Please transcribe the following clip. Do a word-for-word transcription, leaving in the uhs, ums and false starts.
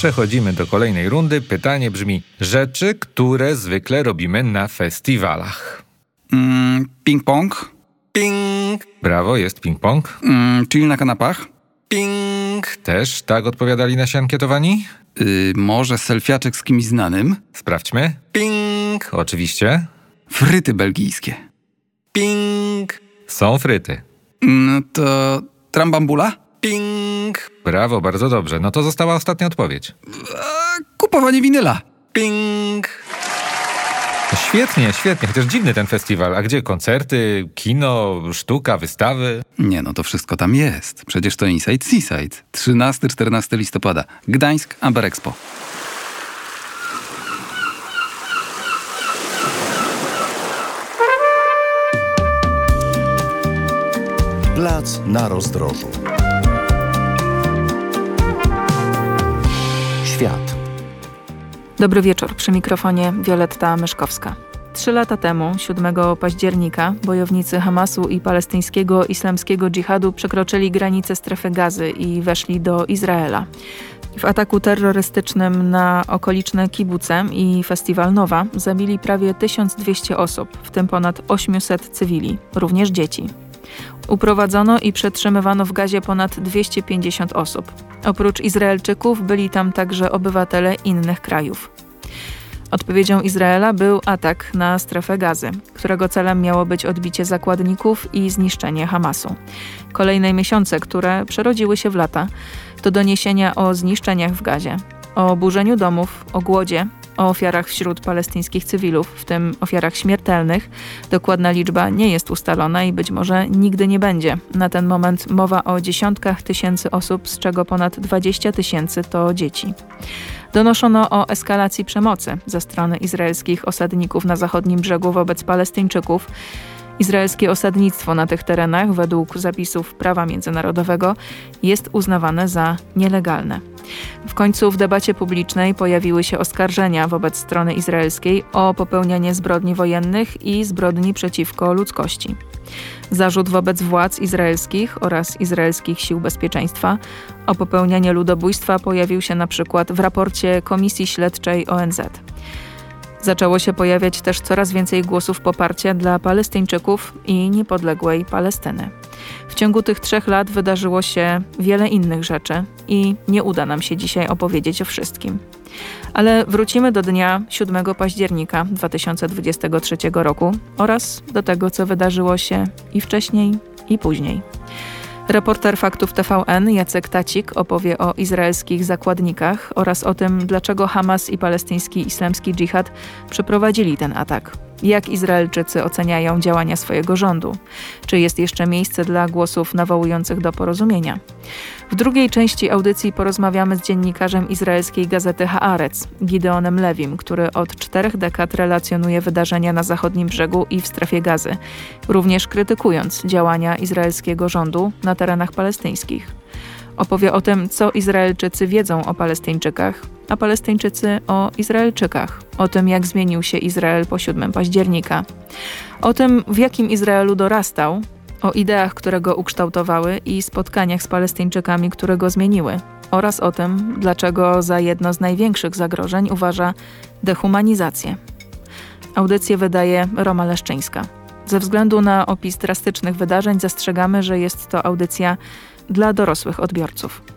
Przechodzimy do kolejnej rundy. Pytanie brzmi: rzeczy, które zwykle robimy na festiwalach. Mm, ping-pong. Ping. Brawo, jest ping-pong. Mm, chill na kanapach. Ping. Też tak odpowiadali nasi ankietowani? Yy, może selfiaczek z kimś znanym. Sprawdźmy. Ping. Oczywiście. Fryty belgijskie. Ping. Są fryty. No to trambambula? Ping. Brawo, bardzo dobrze. No to została ostatnia odpowiedź. Eee, kupowanie winyla. Ping. Świetnie, świetnie. Chociaż dziwny ten festiwal. A gdzie koncerty, kino, sztuka, wystawy? Nie, no to wszystko tam jest. Przecież to Inside Seaside. trzynastego do czternastego listopada. Gdańsk, Amber Expo. Plac na rozdrożu. Świat. Dobry wieczór, przy mikrofonie Wioletta Myszkowska. Trzy lata temu, siódmego października, bojownicy Hamasu i palestyńskiego islamskiego dżihadu przekroczyli granicę strefy Gazy i weszli do Izraela. W ataku terrorystycznym na okoliczne kibuce i festiwal Nowa zabili prawie tysiąc dwieście osób, w tym ponad osiemset cywili, również dzieci. Uprowadzono i przetrzymywano w Gazie ponad dwieście pięćdziesiąt osób. Oprócz Izraelczyków byli tam także obywatele innych krajów. Odpowiedzią Izraela był atak na strefę Gazy, którego celem miało być odbicie zakładników i zniszczenie Hamasu. Kolejne miesiące, które przerodziły się w lata, to doniesienia o zniszczeniach w Gazie, o burzeniu domów, o głodzie, o ofiarach wśród palestyńskich cywilów, w tym ofiarach śmiertelnych. Dokładna liczba nie jest ustalona i być może nigdy nie będzie. Na ten moment mowa o dziesiątkach tysięcy osób, z czego ponad dwadzieścia tysięcy to dzieci. Donoszono o eskalacji przemocy ze strony izraelskich osadników na zachodnim brzegu wobec Palestyńczyków. Izraelskie osadnictwo na tych terenach, według zapisów prawa międzynarodowego, jest uznawane za nielegalne. W końcu w debacie publicznej pojawiły się oskarżenia wobec strony izraelskiej o popełnianie zbrodni wojennych i zbrodni przeciwko ludzkości. Zarzut wobec władz izraelskich oraz izraelskich sił bezpieczeństwa o popełnianie ludobójstwa pojawił się na przykład w raporcie Komisji Śledczej O N Z. Zaczęło się pojawiać też coraz więcej głosów poparcia dla Palestyńczyków i niepodległej Palestyny. W ciągu tych trzech lat wydarzyło się wiele innych rzeczy i nie uda nam się dzisiaj opowiedzieć o wszystkim. Ale wrócimy do dnia siódmego października dwa tysiące dwudziestego trzeciego roku oraz do tego, co wydarzyło się i wcześniej, i później. Reporter Faktów T V N Jacek Tacik opowie o izraelskich zakładnikach oraz o tym, dlaczego Hamas i palestyński islamski dżihad przeprowadzili ten atak. Jak Izraelczycy oceniają działania swojego rządu? Czy jest jeszcze miejsce dla głosów nawołujących do porozumienia? W drugiej części audycji porozmawiamy z dziennikarzem izraelskiej gazety Haaretz, Gideonem Levim, który od czterech dekad relacjonuje wydarzenia na zachodnim brzegu i w strefie Gazy, również krytykując działania izraelskiego rządu na terenach palestyńskich. Opowie o tym, co Izraelczycy wiedzą o Palestyńczykach, a Palestyńczycy o Izraelczykach. O tym, jak zmienił się Izrael po siódmego października. O tym, w jakim Izraelu dorastał, o ideach, które go ukształtowały i spotkaniach z Palestyńczykami, które go zmieniły. Oraz o tym, dlaczego za jedno z największych zagrożeń uważa dehumanizację. Audycję wydaje Roma Leszczyńska. Ze względu na opis drastycznych wydarzeń zastrzegamy, że jest to audycja dla dorosłych odbiorców.